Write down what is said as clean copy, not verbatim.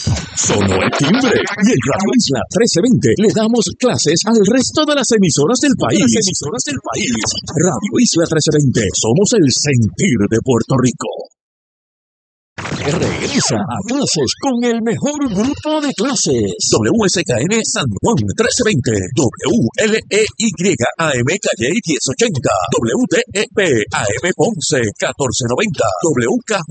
Sonó el timbre y en Radio Isla 1320 le damos clases al resto de las emisoras del país. Radio Isla 1320, somos el sentir de Puerto Rico. Regresa a clases con el mejor grupo de clases. WSKN San Juan 1320, WLEYAM Calle 1080, WTEP AM Ponce 1490, WK